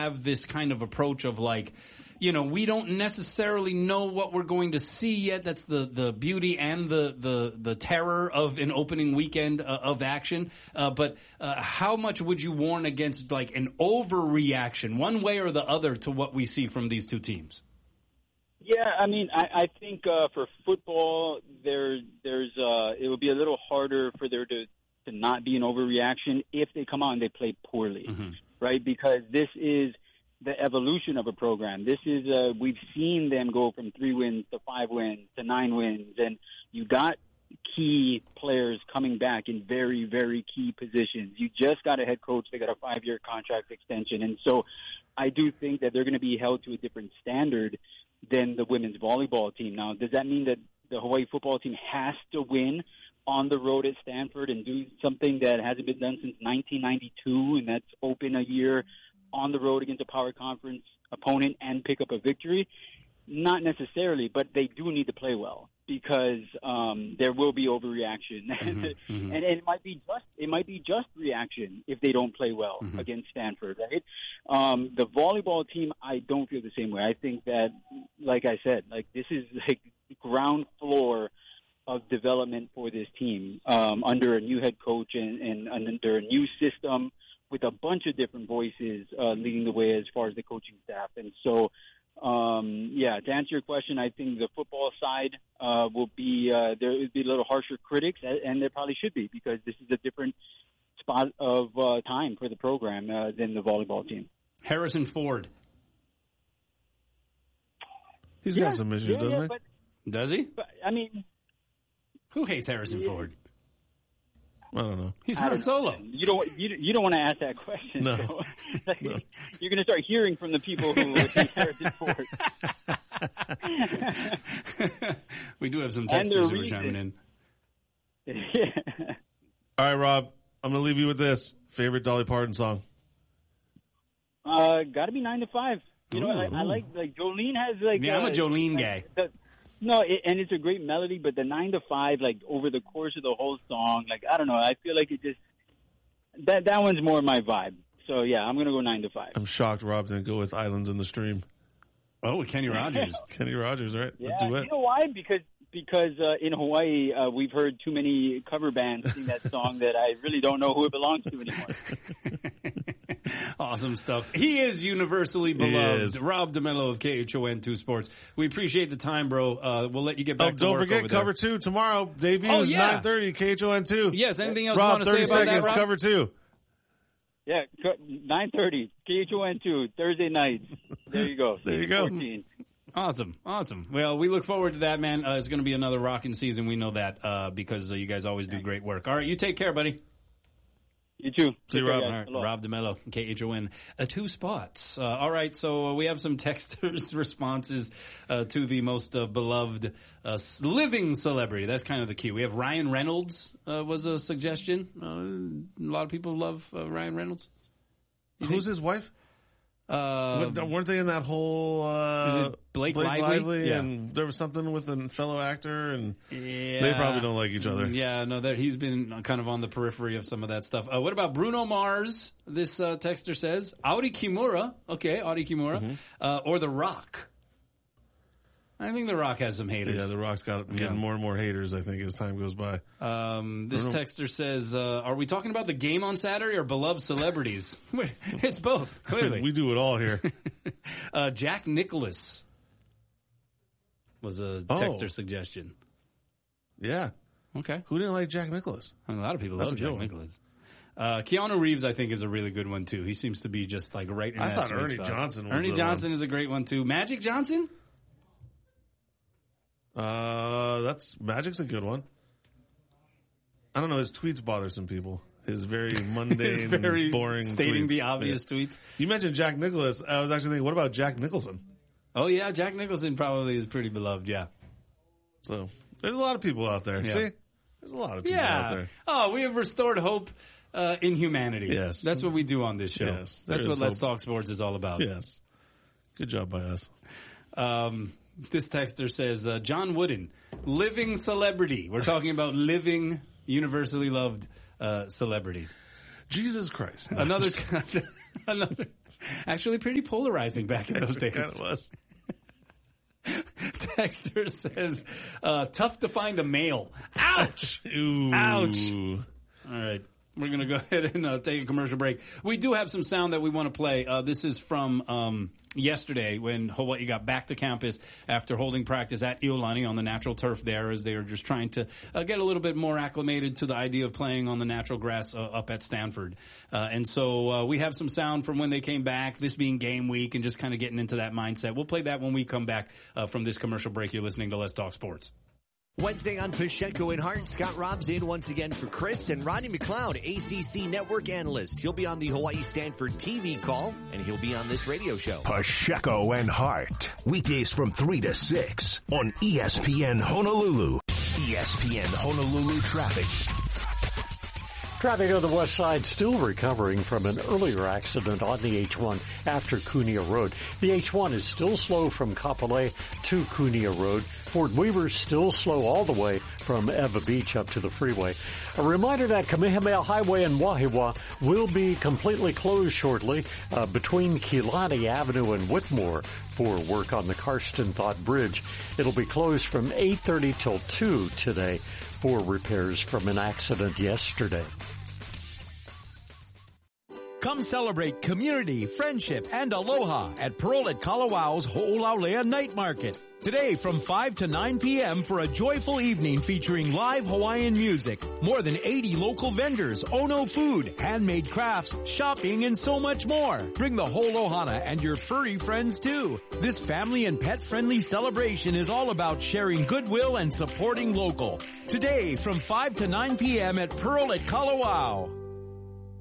have this kind of approach of like, we don't necessarily know what we're going to see yet. That's the beauty and the terror of an opening weekend of action. But how much would you warn against like an overreaction, one way or the other, to what we see from these two teams? Yeah, I mean, I think for football, it would be a little harder for there to not be an overreaction if they come out and they play poorly, right? Because this is the evolution of a program. This is we've seen them go from 3 wins to 5 wins to 9 wins, and you got key players coming back in very, very key positions. You just got a head coach that got a 5-year contract extension, and so I do think that they're going to be held to a different standard than the women's volleyball team. Now, does that mean that the Hawaii football team has to win on the road at Stanford and do something that hasn't been done since 1992, and that's open a year on the road against a power conference opponent and pick up a victory? Not necessarily, but they do need to play well because there will be overreaction, and it might be just reaction if they don't play well against Stanford, right? The volleyball team, I don't feel the same way. I think that, like I said, like this is like ground floor of development for this team under a new head coach and under a new system, with a bunch of different voices leading the way as far as the coaching staff. And so, to answer your question, I think the football side will be there will be a little harsher critics, and there probably should be, because this is a different spot of time for the program than the volleyball team. Harrison Ford. He's got some issues, doesn't he? Does he? But, I mean, who hates Harrison Ford? I don't know. He's Han Solo. You don't want to ask that question. No. So, no. You're going to start hearing from the people who hate Harrison Ford. We do have some texters who are chiming in. Yeah. All right, Rob, I'm going to leave you with this. Favorite Dolly Parton song? Got to be 9 to 5. You know, I like Jolene has like. Yeah, I'm a Jolene guy. And it's a great melody, but the 9 to 5, like over the course of the whole song, like I don't know, I feel like it just that one's more my vibe. So yeah, I'm gonna go 9 to 5. I'm shocked Rob didn't go with Islands in the Stream. Oh, with Kenny Rogers. Kenny Rogers, right? Yeah, you know why? Because in Hawaii we've heard too many cover bands sing that song that I really don't know who it belongs to anymore. Awesome stuff. He is universally beloved. Rob DeMello of KHON2 Sports. We appreciate the time, bro. We'll let you get back to work. Don't forget Cover 2 tomorrow. Debuts 9:30 KHON2 Yes. Anything else Rob, you want to say about that, Rob? Cover 2. Yeah, 9:30 KHON2 Thursday nights. There you go. There you go. 14. Awesome. Well, we look forward to that, man. It's going to be another rocking season. We know that because you guys always do great work. All right, you take care, buddy. You too. See you, Rob. All right, Rob DeMello, KHON. 2 spots. All right, so we have some texters' responses to the most beloved living celebrity. That's kind of the key. We have Ryan Reynolds was a suggestion. A lot of people love Ryan Reynolds. Who's his wife? Weren't they in that whole is it Blake Lively? Yeah. And there was something with a fellow actor, and they probably don't like each other. Yeah, no, he's been kind of on the periphery of some of that stuff. What about Bruno Mars? This texter says Audi Kimura. Okay, Audi Kimura, or The Rock. I think The Rock has some haters. Yeah, The Rock's getting more and more haters, I think, as time goes by. This texter says, are we talking about the game on Saturday or beloved celebrities? It's both, clearly. We do it all here. Jack Nicklaus was a texter suggestion. Yeah. Okay. Who didn't like Jack Nicklaus? A lot of people love Jack Nicklaus. Keanu Reeves, I think, is a really good one, too. He seems to be just like right in that spot. I thought Ernie Johnson was Ernie Johnson is a great one, too. Magic Johnson? Magic's a good one. I don't know. His tweets bother some people. His very mundane, very boring stating tweets. the obvious tweets. You mentioned Jack Nicklaus. I was actually thinking, what about Jack Nicholson? Oh, yeah. Jack Nicholson probably is pretty beloved, yeah. So, there's a lot of people out there. Yeah. See? There's a lot of people out there. Oh, we have restored hope in humanity. Yes. That's what we do on this show. Yes. That's what Let's Talk Sports is all about. Yes. Good job by us. This texter says, John Wooden, living celebrity. We're talking about living, universally loved celebrity. Jesus Christ. Another Actually pretty polarizing back in those days. It kind of was. Texter says, tough to find a male. Ouch! Ooh. Ouch! All right. We're going to go ahead and take a commercial break. We do have some sound that we want to play. This is from yesterday when Hawaii got back to campus after holding practice at Iolani on the natural turf there, as they were just trying to get a little bit more acclimated to the idea of playing on the natural grass up at Stanford. And so we have some sound from when they came back, this being game week, and just kind of getting into that mindset. We'll play that when we come back from this commercial break. You're listening to Let's Talk Sports. Wednesday on Pacheco and Hart, Scott Robbs in once again for Chris, and Rodney McLeod, ACC network analyst. He'll be on the Hawaii Stanford TV call, and he'll be on this radio show. Pacheco and Hart, weekdays from 3 to 6 on ESPN Honolulu. ESPN Honolulu traffic. Traffic on the west side still recovering from an earlier accident on the H1 after Cunha Road. The H1 is still slow from Kapolei to Cunha Road. Fort Weaver still slow all the way from Eva Beach up to the freeway. A reminder that Kamehameha Highway and Wahiwa will be completely closed shortly between Kilani Avenue and Whitmore for work on the Karstenthot Bridge. It'll be closed from 8:30 till 2 today for repairs from an accident yesterday. Come celebrate community, friendship, and aloha at Pearl at Kalawau's Ho'olaulea Night Market. Today from 5 to 9 p.m. for a joyful evening featuring live Hawaiian music, more than 80 local vendors, Ono food, handmade crafts, shopping, and so much more. Bring the whole ohana and your furry friends too. This family and pet-friendly celebration is all about sharing goodwill and supporting local. Today from 5 to 9 p.m. at Pearl at Kalawau.